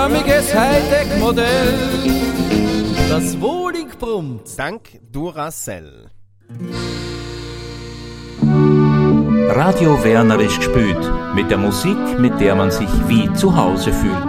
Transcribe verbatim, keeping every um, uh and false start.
förmiges Hightech-Modell, das wohlig brummt. Dank Duracell. Radio Werner ist gespielt, mit der Musik, mit der man sich wie zu Hause fühlt.